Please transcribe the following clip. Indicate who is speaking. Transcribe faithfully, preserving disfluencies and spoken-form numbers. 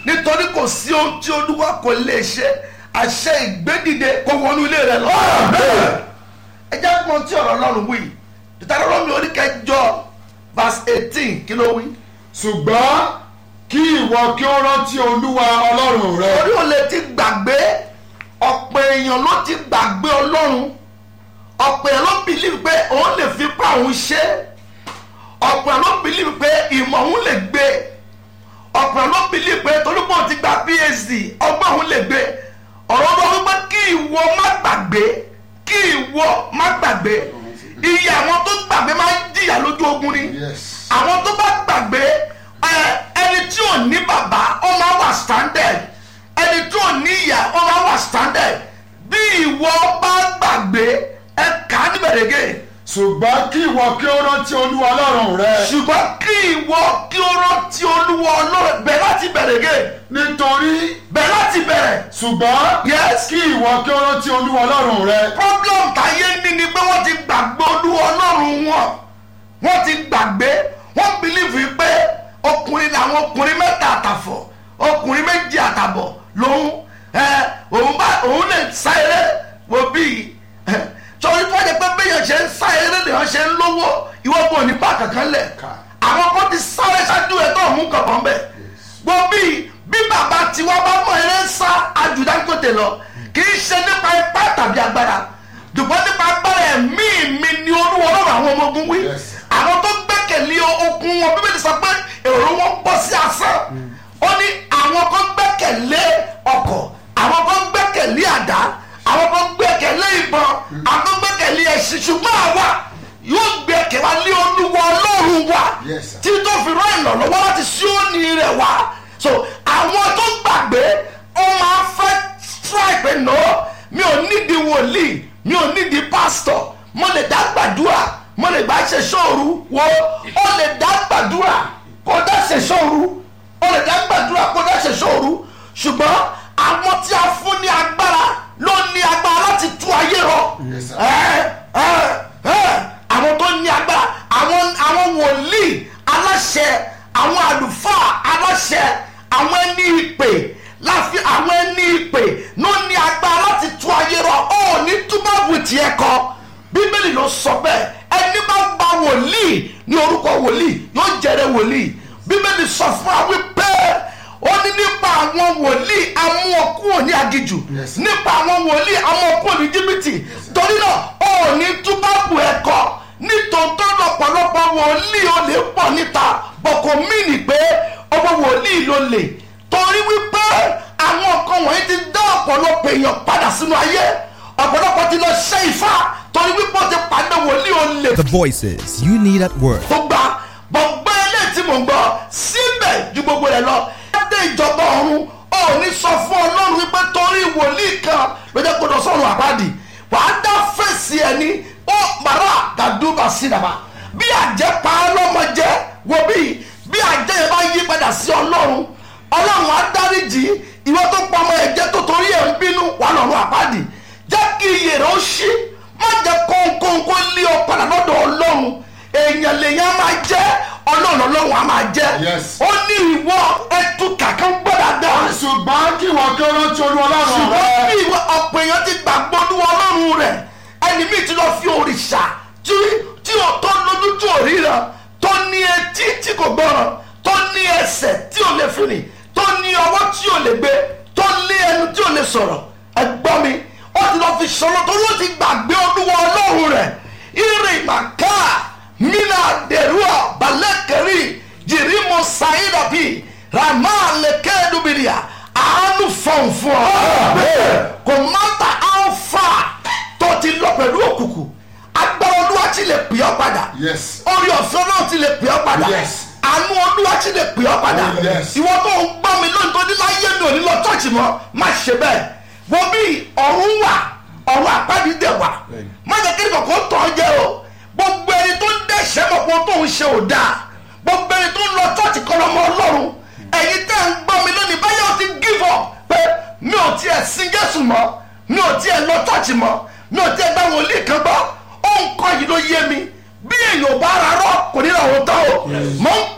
Speaker 1: nítorí kò sí ohun tí Olúwa kò lè ṣe. Àṣẹ ìgbédìde kò wọnú ilé rẹ lọ. ẹ jẹ́ kó tí ọ̀rọ̀ Ọlọ́run wí. Deuteronomy orí kẹjọ verse eighteen kí ló wí.
Speaker 2: ṣùgbọ́n kí ìwọ kí ó rántí Olúwa Ọlọ́run rẹ.
Speaker 1: orí ò lè ti gbàgbé. ọ̀pọ̀ èèyàn ló ti gbàgbé Ọlọ́run. ọ̀pọ̀ èèyàn ló believe pé òun lè fi pa òun ṣe. ọ̀pọ̀ èèyàn ló believe pé ìmọ̀ òun lè gbé. ọ̀pọ̀ èèyàn ló believe pé torí pé òun ti gba P H D ọgbọ́n òun lè gbé. ọ̀rọ̀ ọgbọ́n wípé kí ìwọ má gbàgbé kí ìwọ má gbàgbé iye àwọn tó gbàgbé máa ń jìyà lójú ogun ni. àwọn tó bá gbàgbé ẹni tí ò ní bàbá ó máa wà stranded, ẹni tí ò ní ìyá ó máa wà stranded. bí ìwọ bá gbàgbé ẹ kà á níbẹ̀rẹ̀ gẹ̀.
Speaker 2: ṣùgbọ́n kí ìwọ kí ó rántí Olúwa Ọlọ́run rẹ.
Speaker 1: ṣùgbọ́n kí ìwọ kí ó rántí Olúwa Ọlọ́run bẹ̀rẹ̀ láti bẹ̀rẹ̀ gẹ̀.
Speaker 2: nítorí
Speaker 1: bẹ̀rẹ̀ láti bẹ̀rẹ̀.
Speaker 2: ṣùgbọ́n
Speaker 1: yes
Speaker 2: kí ìwọ kí ó rántí Olúwa Ọlọ́run rẹ.
Speaker 1: problem táyé ní ni pé wọ́n ti gbàgbé Olúwa Ọlọ́run wọn. wọ́n ti gbàgbé wọ́n believe pé ọkùnrin làwọn ọkùnrin mẹ́ta àtàfọ̀ ọkùnrin méjì àtàbọ̀ lòun òun bá òun lè sá eré wo bíi torí tó jẹ́ pé béèyàn ṣe ń sá eré lèèyàn ṣe ń lówó ìwọ kò ní bá kankan lẹ̀. àwọn kan ti sáré ṣáájú ẹ̀ tó mú kankan bẹ̀. gbọ́ bíi bí bàbá tiwa bá mọ eré ń sá àjùdáńgòtè lọ kì í ṣe nípa ipá tàbí agbára dùgbọ́n nípa agbára ẹ̀mí mi ni Olúwa Ọlọ́run àwọn ọmọ ogun wí. àwọn tó gbẹ́kẹ̀lé okun wọn Bíbélì sọ pé èrò wọn bọ́ sí asán. ó ní àwọn kan gbẹ́kẹ̀lé ọkọ̀, àwọn kan gbẹ́kẹ̀lé àdá, àwọn kan gbẹ́kẹ̀lé ìbọn, àwọn kan gbẹ́kẹ̀lé ẹṣin, ṣùgbọ́n àwa yóò gbẹ́kẹ̀lé lé Olúwa Ọlọ́run wa tí tó fi rán ìrànlọ́wọ́ láti Síónì rẹ̀ wá. so àwọn tó gbàgbé ó máa fẹ́ strike pé no mi ò nídìí wòlíì mi ò nídìí pásítọ̀, mo lè dá gbàdúrà, mo lè bá ṣe sóòru wo ó lè dá gbàdúrà kó dá ṣe sóòru, ó lè dá gbàdúrà kó dá ṣe sóòru. ṣùgbọ́n àwọn tí a fún ní agbára ló ní agbára láti tú ayé rọ. àwọn tó ní agbára àwọn àwọn wòlíì aláṣẹ, àwọn àlùfáà aláṣẹ, àwọn ẹni ìpè láfi àwọn ẹni ìpè ló ní agbára láti tú ayé rọ. ó ní túbọ̀ wù tiẹ̀ kọ Bíbélì ló sọ bẹ́ẹ̀. ẹni bá gba wòlíì ní orúkọ wòlíì yóò jẹrẹ wòlíì. Bíbélì sọ fún wa wípé ó ní nípa àwọn wòlíì amú ọ kúrò ní aginjù, nípa àwọn wòlíì amú ọ kúrò ní Íjíbítì. torí náà ó ní túbọ̀ ẹ̀kọ́ nítòótọ́ lọ́pọ̀lọpọ̀ wòlíì ó lè pọ̀ níta bọ̀kọ̀ mìíní pé ọmọ wòlíì ló lè. torí wípé àwọn nǹkan wọ̀nyí ti dá ọ̀pọ̀lọpọ̀ èèyàn padà sínú ayé. ọ̀pọ̀lọpọ̀ ti lọ ṣe Ifá torí wípé ó ti pàdé wòlíì ó lè.
Speaker 3: The voices you need at work.
Speaker 1: tó gba gbọ̀ngbẹ́ ilé tí mò ń gbọ́ síbẹ̀ ju gbogbo rẹ̀ lọ. ẹ̀dẹ́ ìjọba ọ̀run ò ní sọ fún Ọlọ́run wípé torí wòlíì kan ló jẹ́ kó lọ sọ̀rọ̀ àbádì wàá dá fèsì ẹni ó màrà dàdúbà sí dàbà. bí àjẹ́ pa ọlọ́mọ jẹ́ wo bí bí àjẹ́ yẹn bá yí padà sí Ọlọ́run Ọlọ́run á dáríjì. ìwọ tó pa ọmọ ẹ̀jẹ̀ tó torí ẹ̀ ń bínú wà lọ́rùn àbádì. jẹ́ kí iyè rẹ̀ ó ṣí, má jẹ́ kóńkóń kó lé ọ padà lọ́dọ̀ Ọlọ́run. èèyàn lèèyàn máa jẹ́ Ọlọ́run Ọlọ́run á máa jẹ́. ó ní ìwọ ẹtù kàkán gbọ́dọ̀ dá.
Speaker 2: ṣùgbọ́n kí ìwọ kí ó rántí Olúwa Ọlọ́run rẹ.
Speaker 1: ṣùgbọ́n bí ìwọ ọ̀pọ̀ èèyàn ti gbàgbọ́ Olúwa Ọlọ́run rẹ̀ ẹni míì ti lọ fi òrìṣà tí tí ò tó lójú tí ò ríran, tó ní etí tí kò gbọ́ràn, tó ní ẹsẹ̀ tí ò lè fìrìn, tó ní ọwọ́ tí ò lè gbé, tó ní ẹnu tí ò lè sọ̀rọ̀. ẹ gbọ́ mi ó ti lọ fi sọ̀rọ̀ torí ó ti gbàgbé Olúwa Ọlọ́run rẹ̀. ìrìn màkà mina derua balekeri jirimo saidabi rama lekedubiria àánú fọ̀nfọ̀n kò mọ́ta alfa tó ti lọ pẹ̀lú òkùnkùn agbára Olúwa ti lè pè ọ́ padà, orí ọ̀fẹ́ náà ti lè pè ọ́ padà, àánú Olúwa ti lè pè ọ́ padà. ìwọ tó ń gbọ́ mi lónìí tó ní láyé mi ò ní lọ tọ́ọ̀tì mọ́ má ṣe bẹ́ẹ̀. wọ́n bí ọ̀run wà ọ̀run àpáàdì dẹ̀ wà, má jẹ́ kí nǹkan tọ́ jẹ́ o. gbogbo ẹni tó ń dẹ̀ṣẹ̀ mọ̀ pé tó ń ṣe ò dáa, gbogbo ẹni tó ń lọ tọ́ọ̀tì kọ́ lọ́mọ Ọlọ́run, ẹ̀yin tẹ́ ń gbọ́ mi lónìí báyọ̀ ti give up pé mi ò tiẹ̀ sin Jésù mọ́, mi ò tiẹ̀ lọ tọ́ọ̀tì mọ́, mi ò tiẹ̀ gbá wòlíì kan gbọ́. ó ń kọ́ yìí ló yé mi bí èèyàn bá ara rọ́ kò ní ra òun tán o. mò ń